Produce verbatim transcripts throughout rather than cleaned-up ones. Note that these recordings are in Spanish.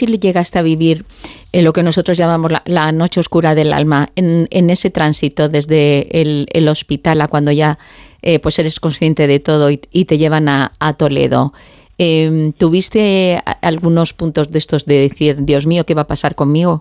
si llegaste a vivir en lo que nosotros llamamos la, la noche oscura del alma, en, en ese tránsito desde el, el hospital a cuando ya eh, pues eres consciente de todo y, y te llevan a, a Toledo. Eh, ¿Tuviste algunos puntos de estos de decir, Dios mío, qué va a pasar conmigo?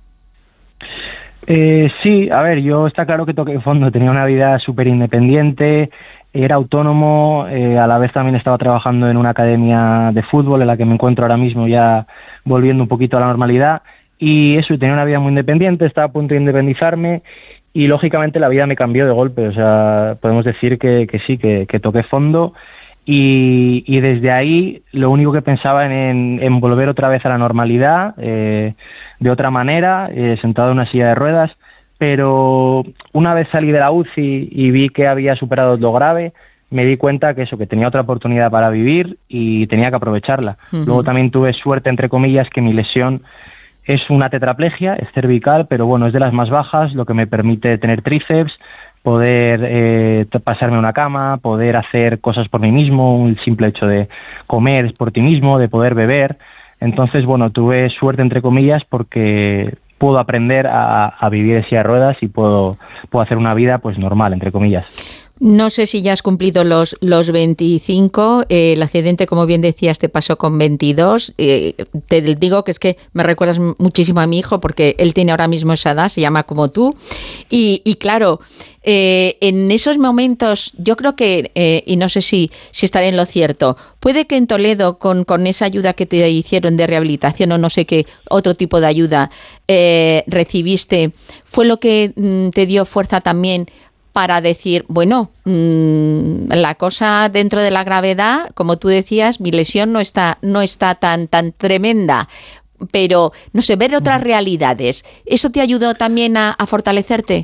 Eh, sí, a ver, yo está claro que toqué fondo, tenía una vida súper independiente, era autónomo, eh, a la vez también estaba trabajando en una academia de fútbol en la que me encuentro ahora mismo ya volviendo un poquito a la normalidad, y eso, tenía una vida muy independiente, estaba a punto de independizarme y lógicamente la vida me cambió de golpe, o sea, podemos decir que, que sí, que, que toqué fondo. Y, y desde ahí lo único que pensaba en, en volver otra vez a la normalidad, eh, de otra manera, eh, sentado en una silla de ruedas, pero una vez salí de la U C I y vi que había superado lo grave, me di cuenta que eso, que tenía otra oportunidad para vivir y tenía que aprovecharla. Uh-huh. Luego también tuve suerte, entre comillas, que mi lesión es una tetraplegia, es cervical, pero bueno, es de las más bajas, lo que me permite tener tríceps, poder eh, pasarme a una cama, poder hacer cosas por mí mismo, el simple hecho de comer por ti mismo, de poder beber. Entonces, bueno, tuve suerte, entre comillas, porque puedo aprender a, a vivir en silla de ruedas y puedo, puedo hacer una vida pues normal, entre comillas. No sé si ya has cumplido los, los veinticinco, eh, el accidente, como bien decías, te pasó con veintidós. Eh, te digo que es que me recuerdas muchísimo a mi hijo porque él tiene ahora mismo esa edad, se llama como tú. Y, y claro, eh, en esos momentos, yo creo que, eh, y no sé si, si estaré en lo cierto, puede que en Toledo, con, con esa ayuda que te hicieron de rehabilitación o no sé qué otro tipo de ayuda eh, recibiste, fue lo que mm, te dio fuerza también para decir, bueno, mmm, la cosa dentro de la gravedad, como tú decías, mi lesión no está, no está tan, tan tremenda, pero, no sé, ver otras realidades, ¿eso te ayudó también a, a fortalecerte?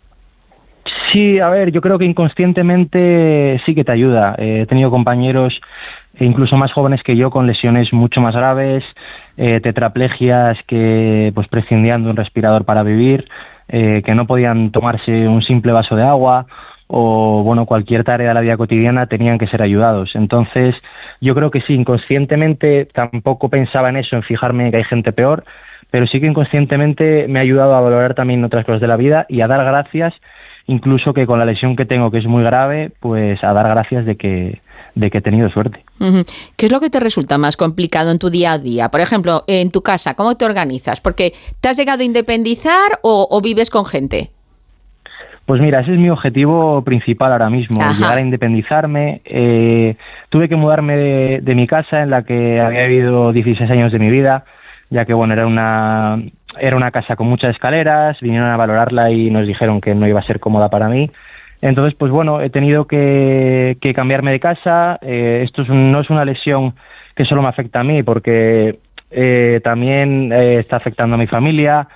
Sí, a ver, yo creo que inconscientemente sí que te ayuda. Eh, he tenido compañeros, incluso más jóvenes que yo, con lesiones mucho más graves, eh, tetraplegias que pues prescindían de un respirador para vivir, eh, que no podían tomarse un simple vaso de agua o bueno cualquier tarea de la vida cotidiana, tenían que ser ayudados. Entonces yo creo que sí, inconscientemente tampoco pensaba en eso, en fijarme que hay gente peor, pero sí que inconscientemente me ha ayudado a valorar también otras cosas de la vida y a dar gracias, incluso que con la lesión que tengo, que es muy grave, pues a dar gracias de que de que he tenido suerte. Uh-huh. ¿Qué es lo que te resulta más complicado en tu día a día? Por ejemplo, en tu casa, ¿cómo te organizas? Porque ¿te has llegado a independizar o, o vives con gente? Pues mira, ese es mi objetivo principal ahora mismo, Ajá. llegar a independizarme. Eh, tuve que mudarme de, de mi casa en la que había vivido dieciséis años de mi vida, ya que bueno, era una, era una casa con muchas escaleras, vinieron a valorarla y nos dijeron que no iba a ser cómoda para mí. Entonces, pues bueno, he tenido que, que cambiarme de casa. Eh, esto es un, no es una lesión que solo me afecta a mí, porque eh, también eh, está afectando a mi familia,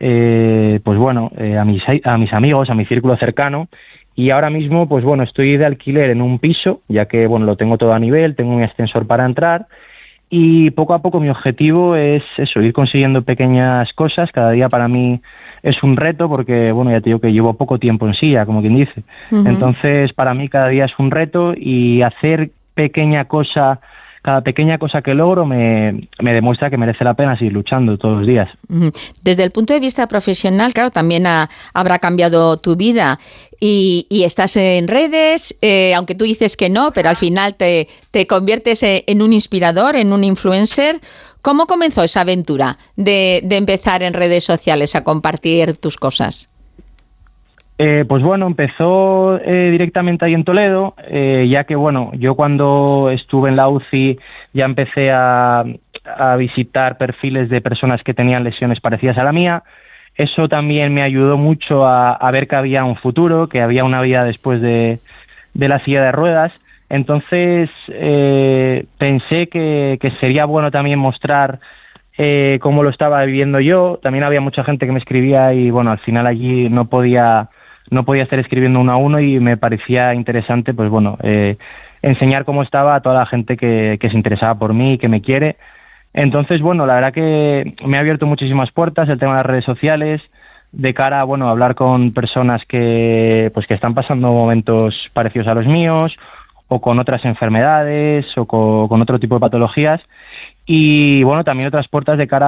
eh, pues bueno, eh, a mis a mis amigos, a mi círculo cercano. Y ahora mismo, pues bueno, estoy de alquiler en un piso, ya que bueno, lo tengo todo a nivel, tengo un ascensor para entrar. Y poco a poco mi objetivo es eso, ir consiguiendo pequeñas cosas. Cada día para mí es un reto porque, bueno, ya te digo que llevo poco tiempo en silla, como quien dice. Uh-huh. Entonces, para mí cada día es un reto y hacer pequeña cosa, cada pequeña cosa que logro me, me demuestra que merece la pena seguir luchando todos los días. Uh-huh. Desde el punto de vista profesional, claro, también ha, habrá cambiado tu vida y, y estás en redes, eh, aunque tú dices que no, pero al final te, te conviertes en un inspirador, en un influencer. ¿Cómo comenzó esa aventura de, de empezar en redes sociales a compartir tus cosas? Eh, pues bueno, empezó eh, directamente ahí en Toledo, eh, ya que bueno, yo cuando estuve en la U C I ya empecé a, a visitar perfiles de personas que tenían lesiones parecidas a la mía. Eso también me ayudó mucho a, a ver que había un futuro, que había una vida después de, de la silla de ruedas. Entonces eh, pensé que, que sería bueno también mostrar eh, cómo lo estaba viviendo yo. También había mucha gente que me escribía y bueno, al final allí no podía no podía estar escribiendo uno a uno y me parecía interesante, pues bueno, eh, enseñar cómo estaba a toda la gente que, que se interesaba por mí y que me quiere. Entonces, bueno, la verdad que me ha abierto muchísimas puertas el tema de las redes sociales, de cara a, bueno, hablar con personas que, pues que están pasando momentos parecidos a los míos, o con otras enfermedades, o con, con otro tipo de patologías. Y, bueno, también otras puertas de cara